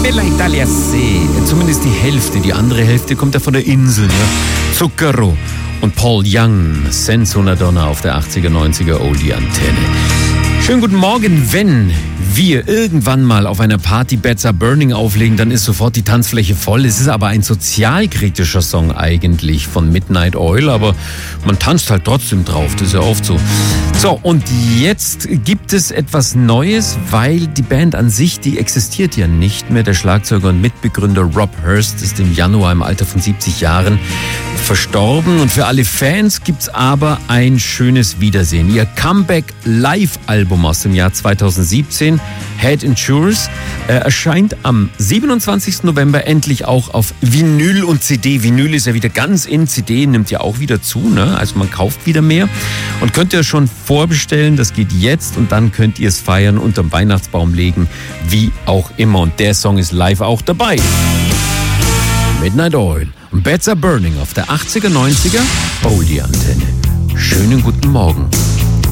Bella Italia See. Zumindest die Hälfte. Die andere Hälfte kommt ja von der Insel. Ne? Zucchero und Paul Young. Senza una Donna auf der 80er, 90er Oldie-Antenne. Schönen guten Morgen. Wenn wir irgendwann mal auf einer Party Beds Are Burning auflegen, dann ist sofort die Tanzfläche voll. Es ist aber ein sozialkritischer Song eigentlich von Midnight Oil, aber man tanzt halt trotzdem drauf, das ist ja oft so. So, und jetzt gibt es etwas Neues, weil die Band an sich, die existiert ja nicht mehr. Der Schlagzeuger und Mitbegründer Rob Hurst ist im Januar im Alter von 70 Jahren verstorben. Und für alle Fans gibt's aber ein schönes Wiedersehen. Ihr Comeback-Live-Album aus dem Jahr 2017, Head and Shoulders, erscheint am 27. November endlich auch auf Vinyl und CD. Vinyl ist ja wieder ganz in, CD nimmt ja auch wieder zu, ne? Also man kauft wieder mehr und könnt ihr schon vorbestellen, das geht jetzt und dann könnt ihr es feiern, unterm Weihnachtsbaum legen, wie auch immer. Und der Song ist live auch dabei. Midnight Oil und Beds Are Burning auf der 80er, 90er Oldie-Antenne. Schönen guten Morgen.